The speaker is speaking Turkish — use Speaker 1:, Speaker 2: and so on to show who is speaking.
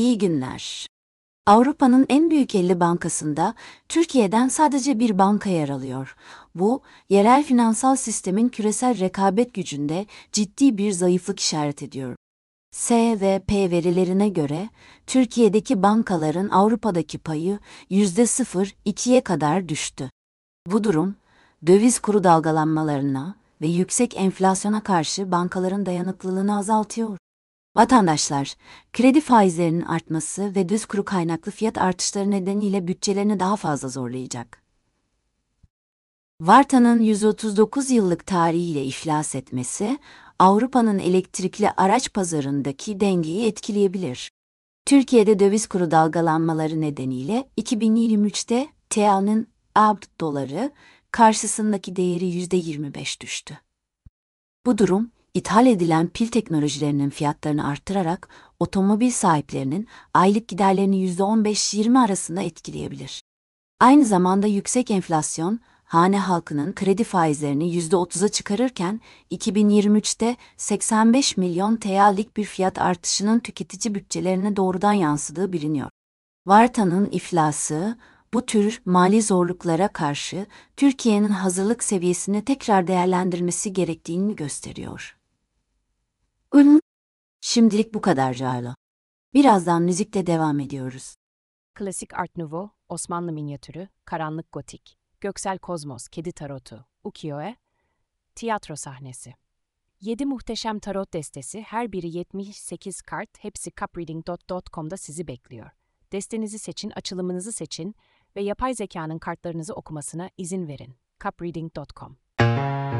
Speaker 1: İyi günler. Avrupa'nın en büyük 50 bankasında Türkiye'den sadece bir banka yer alıyor. Bu, yerel finansal sistemin küresel rekabet gücünde ciddi bir zayıflık işaret ediyor. SVP verilerine göre Türkiye'deki bankaların Avrupa'daki payı %0,2'ye kadar düştü. Bu durum, döviz kuru dalgalanmalarına ve yüksek enflasyona karşı bankaların dayanıklılığını azaltıyor. Vatandaşlar, kredi faizlerinin artması ve döviz kuru kaynaklı fiyat artışları nedeniyle bütçelerini daha fazla zorlayacak. Varta'nın 139 yıllık tarihiyle iflas etmesi, Avrupa'nın elektrikli araç pazarındaki dengeyi etkileyebilir. Türkiye'de döviz kuru dalgalanmaları nedeniyle 2023'te TL'nin ABD doları karşısındaki değeri %25 düştü. Bu durum, ithal edilen pil teknolojilerinin fiyatlarını artırarak otomobil sahiplerinin aylık giderlerini %15-20 arasında etkileyebilir. Aynı zamanda yüksek enflasyon, hane halkının kredi faizlerini %30'a çıkarırken 2023'te 85 milyon TL'lik bir fiyat artışının tüketici bütçelerine doğrudan yansıdığı biliniyor. Varta'nın iflası, bu tür mali zorluklara karşı Türkiye'nin hazırlık seviyesini tekrar değerlendirmesi gerektiğini gösteriyor. Şimdilik bu kadar Calo. Birazdan müzikle devam ediyoruz.
Speaker 2: Klasik Art Nouveau, Osmanlı minyatürü, karanlık gotik, göksel kozmos, kedi tarotu, ukiyo-e, tiyatro sahnesi. 7 muhteşem tarot destesi, her biri 78 kart, hepsi cupreading.com'da sizi bekliyor. Destenizi seçin, açılımınızı seçin ve yapay zekanın kartlarınızı okumasına izin verin. cupreading.com